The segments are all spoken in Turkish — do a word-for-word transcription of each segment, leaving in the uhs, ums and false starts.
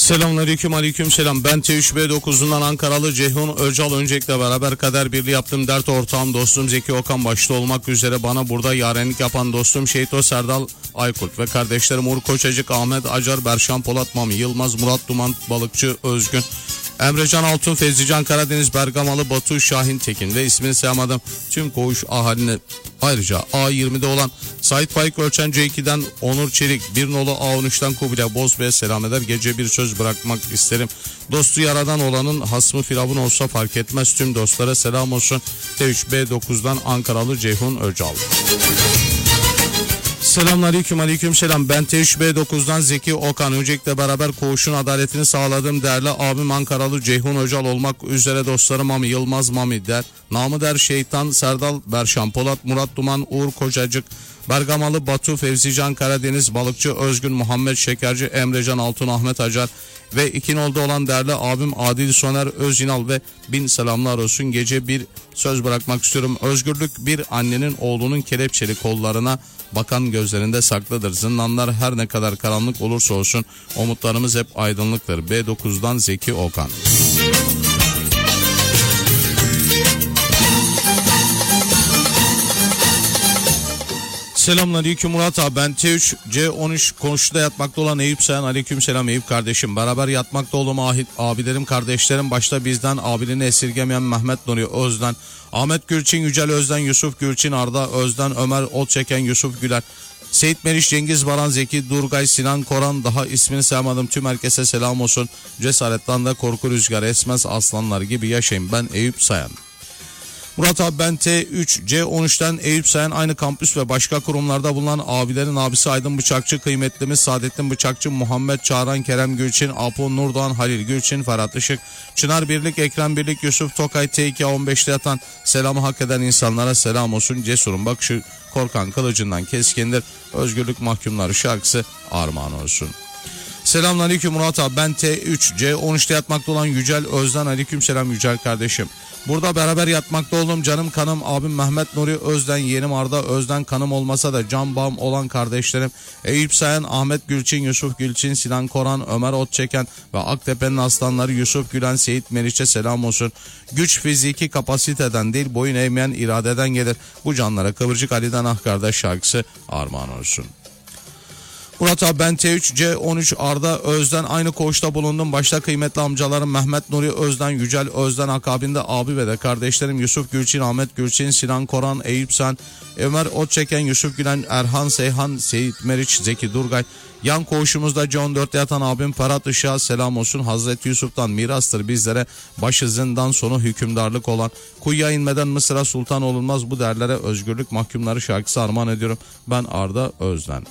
Selamünaleyküm, aleyküm selam. Ben T üç B dokuzundan Ankaralı Ceyhun Öcal. Öncelikle beraber kader birliği yaptığım dert ortağım dostum Zeki Okan başta olmak üzere bana burada yarenlik yapan dostum Şehito Serdal Aykurt ve kardeşlerim Uğur Koçacık, Ahmet Acar, Berşan Polat, Mami Yılmaz, Murat Duman, Balıkçı Özgün, Emrecan Altun, Fevzican Karadeniz, Bergamalı Batu, Şahin Tekin ve ismini sayamadım tüm koğuş ahaline, ayrıca A yirmide olan Sait Faik Ölçen C iki'den Onur Çelik, bir nolu A on üç'ten Kubilay Bozbey'e selam eder. Gece bir söz bırakmak isterim. Dostu yaradan olanın hasmı firavun olsa fark etmez. Tüm dostlara selam olsun. T üç B dokuz'dan Ankaralı Ceyhun Öcal. Selamünaleyküm, aleyküm selam. Ben T üç B dokuz'dan Zeki Okan. Öncelikle beraber koğuşun adaletini sağladığım değerli abim Ankaralı Ceyhun Öcal olmak üzere dostlarım Mami Yılmaz, Mami Der, Namı Der Şeytan, Serdal, Berşan Polat, Murat Duman, Uğur Kocacık, Bergamalı Batu, Fevzican Karadeniz, Balıkçı Özgün, Muhammed Şekerci, Emrecan Altun, Ahmet Acar ve iki nolda olan değerli abim Adil Soner Özinal ve bin selamlar olsun. Gece bir söz bırakmak istiyorum. Özgürlük bir annenin oğlunun kelepçeli kollarına bakan gözlerinde saklıdır. Zindanlar her ne kadar karanlık olursa olsun umutlarımız hep aydınlıktır. B dokuz'dan Zeki Okan. Selamünaleyküm Murat abi, ben T üç C on üç komşuda yatmakta olan Eyüp Sayan. Aleyküm selam Eyüp kardeşim. Beraber yatmakta olduğum ahit abilerim kardeşlerim başta bizden abiliğini esirgemeyen Mehmet Nuri Özden, Ahmet Gülçin, Yücel Özden, Yusuf Gülçin, Arda Özden, Ömer Otçeken, Yusuf Güler, Seyit Meriç, Cengiz Baran, Zeki Durgay, Sinan Koran, daha ismini sayamadım tüm herkese selam olsun. Cesaretten de korku rüzgarı esmez, aslanlar gibi yaşayın. Ben Eyüp Sayan. Murat abi, ben T üç C on üç'ten Eyüp Sayan, aynı kampüs ve başka kurumlarda bulunan abilerin abisi Aydın Bıçakçı, kıymetlimiz Saadettin Bıçakçı, Muhammed Çağran, Kerem Gülçin, Apo Nurdoğan, Halil Gülçin, Ferhat Işık, Çınar Birlik, Ekrem Birlik, Yusuf Tokay, T iki on beş'te yatan selamı hak eden insanlara selam olsun. Cesurun bakışı korkan kılıcından keskindir. Özgürlük mahkumları şarkısı armağan olsun. Selamünaleyküm Murat abi, ben T üç C on üç'te yatmakta olan Yücel Özden. Aleyküm selam Yücel kardeşim. Burada beraber yatmakta olduğum canım kanım abim Mehmet Nuri Özden, yeğenim Arda Özden, kanım olmasa da can bağım olan kardeşlerim Eyüp Sayan, Ahmet Gülçin, Yusuf Gülçin, Sinan Koran, Ömer Otçeken ve Aktepe'nin aslanları Yusuf Gülen, Seyit Meriç'e selam olsun. Güç fiziki kapasiteden değil, boyun eğmeyen iradeden gelir. Bu canlara Kıvırcık Ali'den Ah Kardeş şarkısı armağan olsun. Murat abi, ben T üç C on üç Arda Özden, aynı koğuşta bulundum. Başta kıymetli amcalarım Mehmet Nuri Özden, Yücel Özden, akabinde abi ve de kardeşlerim Yusuf Gülçin, Ahmet Gülçin, Sinan Koran, Eyüp Sen, Ömer Otçeken, Yusuf Gülen, Erhan Seyhan, Seyit Meriç, Zeki Durgay. Yan koğuşumuzda C on dört'te yatan abim Ferhat Işık'a selam olsun. Hazreti Yusuf'tan mirastır bizlere başı zindan sonu hükümdarlık olan. Kuyuya inmeden Mısır'a sultan olunmaz, bu derlere özgürlük mahkumları şarkısı armağan ediyorum. Ben Arda Özden.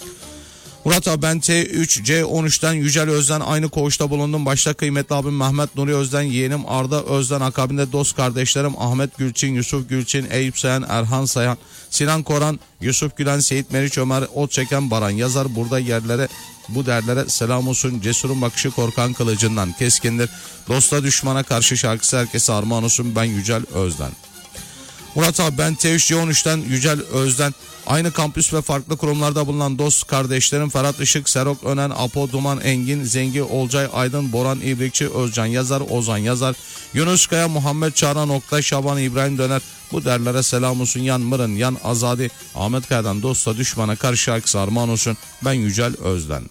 Murat abi, ben T üç C on üç'ten Yücel Özden, aynı koğuşta bulundum. Başta kıymetli abim Mehmet Nuri Özden, yeğenim Arda Özden, akabinde dost kardeşlerim Ahmet Gülçin, Yusuf Gülçin, Eyüp Sayan, Erhan Sayan, Sinan Koran, Yusuf Gülen, Seyit Meriç, Ömer Otçeken, Baran Yazar. Burada yerlere bu derlere selam olsun. Cesurun bakışı korkan kılıcından keskindir. Dosta düşmana karşı şarkısı herkese armağan olsun. Ben Yücel Özden. Murat abi, ben T üç C on üç'ten Yücel Özden, aynı kampüs ve farklı kurumlarda bulunan dost kardeşlerim Ferhat Işık, Serok Önen, Apo Duman, Engin, Zengi, Olcay Aydın, Boran İbrikçi, Özcan Yazar, Ozan Yazar, Yunus Kaya, Muhammed Çağran, Oktay Şaban, İbrahim Döner. Bu derlere selam olsun. Yan Mırın, Yan Azadi, Ahmet Kaya'dan dosta düşmana karşı şarkısı armağan olsun. Ben Yücel Özden.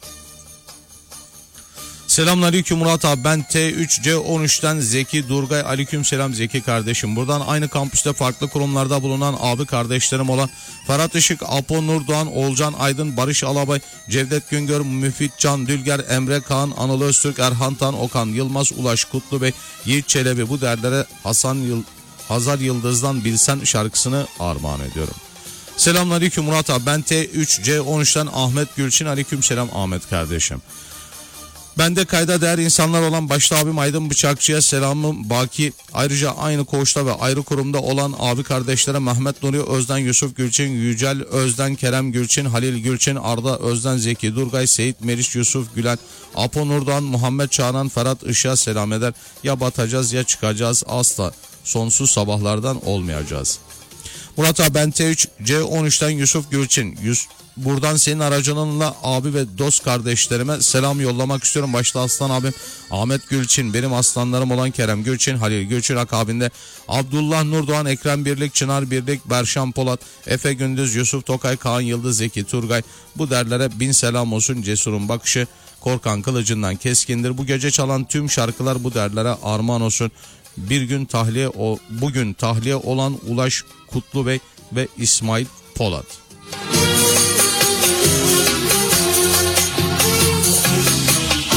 Selamünaleyküm Murat abi, ben T üç C on üç'ten Zeki Durgay. Aleyküm selam Zeki kardeşim. Buradan aynı kampüste farklı kurumlarda bulunan abi kardeşlerim olan Ferhat Işık, Apo Nurdoğan, Olcan Aydın, Barış Alabay, Cevdet Güngör, Müfit Can Dülger, Emre Kaan, Anıl Öztürk, Erhan Tan, Okan Yılmaz, Ulaş Kutlu Bey, Yiğit Çelebi. Bu derlere Hasan Yıl Hazar Yıldız'dan Bilsen şarkısını armağan ediyorum. Selamünaleyküm Murat abi, ben T üç C on üç'ten Ahmet Gülçin. Aleyküm selam Ahmet kardeşim. Bende kayda değer insanlar olan başta abim Aydın Bıçakçı'ya selamım baki. Ayrıca aynı koğuşta ve ayrı kurumda olan abi kardeşlere Mehmet Nuri Özden, Yusuf Gülçin, Yücel Özden, Kerem Gülçin, Halil Gülçin, Arda Özden, Zeki Durgay, Seyit Meriç, Yusuf Gülen, Apo Nurdoğan, Muhammed Çağran, Ferhat Işık'a selam eder. Ya batacağız ya çıkacağız, asla sonsuz sabahlardan olmayacağız. Murat abi, ben T üç C on üç'ten Yusuf Gülçin, Yus buradan senin aracılığınla abi ve dost kardeşlerime selam yollamak istiyorum. Başta Aslan abim Ahmet Gülçin, benim aslanlarım olan Kerem Gülçin, Halil Gülçin akabinde Abdullah Nurdoğan, Ekrem Birlik, Çınar Birlik, Berşan Polat, Efe Gündüz, Yusuf Tokay, Kaan Yıldız, Zeki Turgay. Bu derlere bin selam olsun. Cesur'un bakışı korkan kılıcından keskindir. Bu gece çalan tüm şarkılar bu derlere armağan olsun. Bir gün tahliye o bugün tahliye olan Ulaş Kutlubey ve İsmail Polat.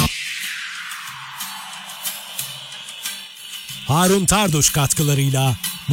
Harun Tarduş katkılarıyla